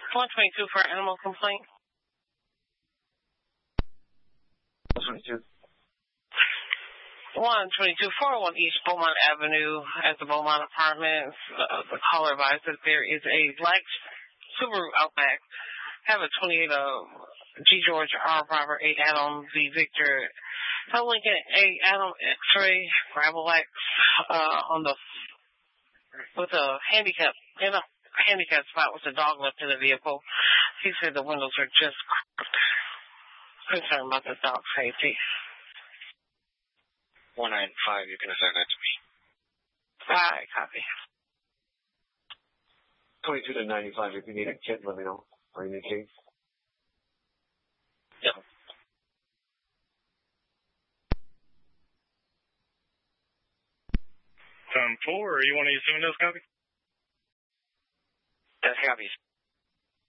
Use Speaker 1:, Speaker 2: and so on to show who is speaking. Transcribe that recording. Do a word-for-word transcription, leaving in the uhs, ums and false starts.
Speaker 1: one twenty-two for animal complaint.
Speaker 2: one twenty-two.
Speaker 1: one twenty-two, four oh one East Beaumont Avenue at the Beaumont Apartments. Uh, the caller advised that there is a black Subaru Outback. Have a twenty-eight uh, G George R Robert eight Adam V Victor. A Lincoln eight Adam X-ray Gravel X uh, on the with a handicap in a handicap spot with a dog left in the vehicle. He said the windows are just concerned about the dog safety.
Speaker 3: one ninety-five, you can assign that to me.
Speaker 1: All right, copy.
Speaker 2: twenty-two to ninety-five, if you need a kit, let me know. Or you need a key.
Speaker 3: Yep.
Speaker 4: Time four, or you want to use someone else copy?
Speaker 3: That's copies.